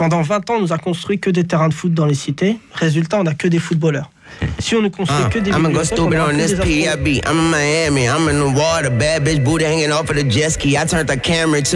Pendant 20 ans, on nous a construit que des terrains de foot dans les cités. Résultat, on n'a que des footballeurs. Si on ne construit que des I'ma go bibliothèques, on stupid aura on que this des astronautes. PIB. I'm in Miami, I'm in the water, bad bitch booty hanging off of the jet ski. I turned the camera to